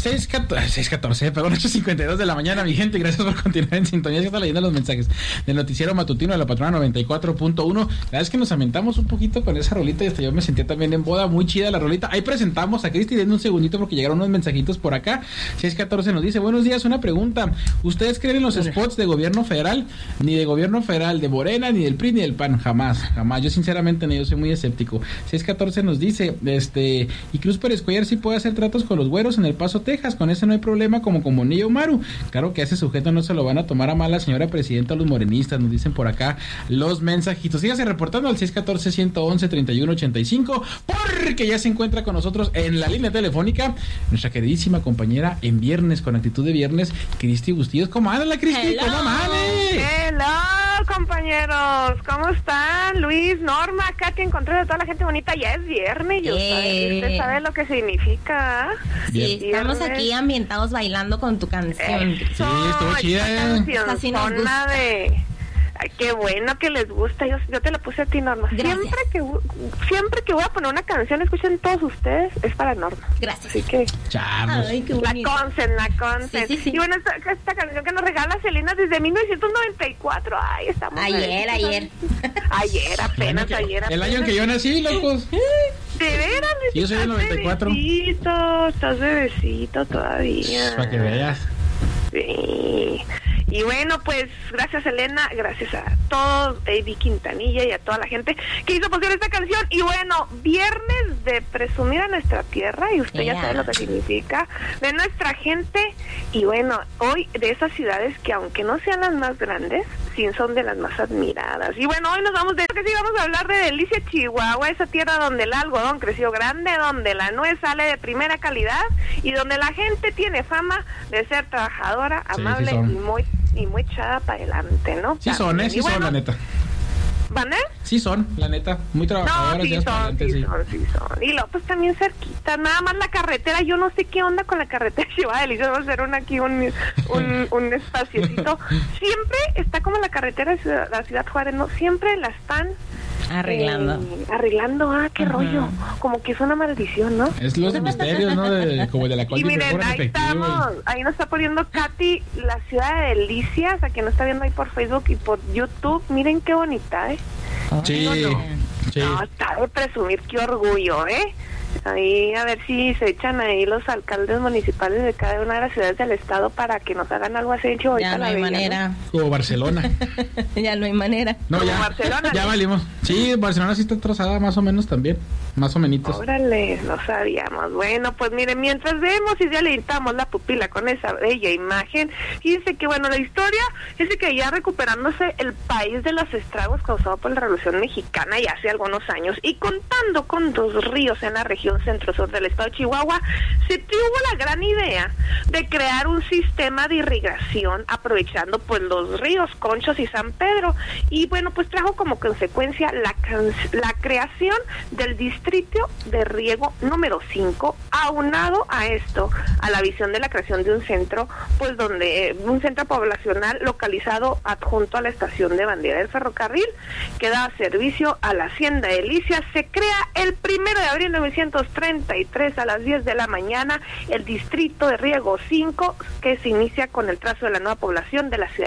6:14, perdón, 8:52 de la mañana, mi gente. Gracias por continuar en sintonía. Ya está leyendo los mensajes del noticiero matutino de la patrona 94.1. La verdad es que nos aventamos un poquito con esa rolita y hasta yo me sentía también en boda. Muy chida la rolita. Ahí presentamos a Cristi. Denme un segundito porque llegaron unos mensajitos por acá. 6:14 nos dice: buenos días, una pregunta. ¿Ustedes creen en los spots de gobierno federal? Ni de gobierno federal, de Morena, ni del PRI, ni del PAN. Jamás. Yo sinceramente no, yo soy muy escéptico. 6:14 nos dice, y Cruz Pérez Cuellar sí puede hacer tratos con los güeros en El Paso, Texas. Con ese no hay problema, como con Bonilla o Maru. Claro que a ese sujeto no se lo van a tomar a mal la señora presidenta, los morenistas, nos dicen por acá los mensajitos. Síganse reportando al 614-111-3185, porque ya se encuentra con nosotros en la línea telefónica nuestra queridísima compañera en Viernes, con actitud de viernes, Cristi Bustillos. ¿Cómo anda la Cristi? ¿Cómo amane? Hello, compañeros, ¿cómo están? Luis, Norma, Katy, encontré a toda la gente bonita. Ya es viernes, usted sabe lo que significa. Sí, estamos aquí ambientados bailando con tu canción. Sí, estuvo chida. Así nos gusta. Ay, qué bueno que les gusta. Yo te la puse a ti, Norma. Siempre que voy a poner una canción, escuchen todos ustedes, es para Norma. Gracias. Así que Charlos. Ay, qué bonito. La Consen. Sí. Y bueno, esta canción que nos regala Selena desde 1994. Ay, estamos Ayer. Apenas. El año en que yo nací, locos. De veras, Yo soy del 94. Estás bebecito todavía. Para que veas. Sí. Y bueno, pues gracias Elena, gracias a todos, David Quintanilla y a toda la gente que hizo posible esta canción. Y bueno, viernes de presumir a nuestra tierra, y usted ya sabe lo que significa, de nuestra gente. Y bueno, hoy de esas ciudades que aunque no sean las más grandes, sí son de las más admiradas. Y bueno, hoy nos vamos vamos a hablar de Delicia, Chihuahua, esa tierra donde el algodón creció grande, donde la nuez sale de primera calidad y donde la gente tiene fama de ser trabajadora, amable y muy echada para adelante, ¿no? Sí son, la neta. ¿Van? Sí son, la neta, muy trabajadoras. No, sí son. Y luego pues también cerquita, nada más la carretera, yo no sé qué onda con la carretera Chihuahua Delicia, vamos a hacer un espaciocito. Siempre está como la carretera de la Ciudad Juárez, ¿no? Siempre la están arreglando, qué rollo, como que es una maldición, ¿no? Es los misterios, ¿no? Como de la cual. Y miren, ahí nos está poniendo Katy la ciudad de Delicias, a quien nos está viendo ahí por Facebook y por YouTube. Miren qué bonita, Sí. No, está de presumir, qué orgullo, Ahí a ver si se echan ahí los alcaldes municipales de cada una de las ciudades del estado para que nos hagan algo así. Ya no hay manera. ¿No? Como Barcelona. Ya no hay manera. No, como ya, Barcelona. Ya valimos. Sí, Barcelona sí está trozada más o menos también. Más o menos. Órale, no sabíamos. Bueno, pues miren, mientras vemos y ya le irritamos la pupila con esa bella imagen, fíjense que bueno, la historia es que ya recuperándose el país de los estragos causados por la Revolución Mexicana ya hace algunos años, y contando con 2 ríos en la región centro-sur del estado de Chihuahua, se tuvo la gran idea de crear un sistema de irrigación aprovechando pues los ríos Conchos y San Pedro, y bueno, pues trajo como consecuencia la creación del distrito de riego número 5, aunado a esto, a la visión de la creación de un centro, pues un centro poblacional localizado adjunto a la estación de bandera del ferrocarril, que da servicio a la hacienda Delicias. Se crea el 1 de abril de 1933 a las 10 de la mañana el distrito de riego 5, que se inicia con el trazo de la nueva población de la ciudad